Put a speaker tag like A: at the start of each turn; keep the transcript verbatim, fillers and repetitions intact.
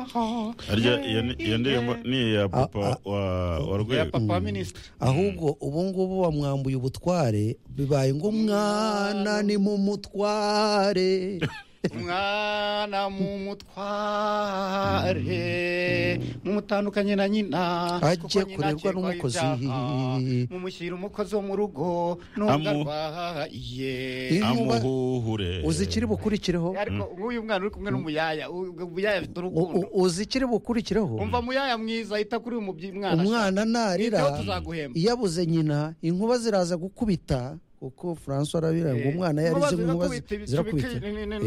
A: arya iyo ndirimbo ni ya papa wa wa rwego
B: ya papa minisitiri.
C: ahubwo ubu ngubu bamwambuye ubutware bibaye ngo umwana ni mu mutware
B: umwana mu mutware mumutandukanye na nyina
C: ajye kurerwa n'umukozi
B: mumushyira umukozi wo mu rugo n'ugarwaye
A: amuhuhure
C: uzikiri bukurikireho
B: ariko nk'uyu mwana uri kumwe n'umuyaya umuyaya afite urukundo
C: uzikiri bukurikireho
B: umva muyaya mwiza ahita kuri uyu mwana
C: umwana narira iyo abuze nyina inkuba ziraza gukubita kuko François arabira ngo umwana yarize inkuba zirakubita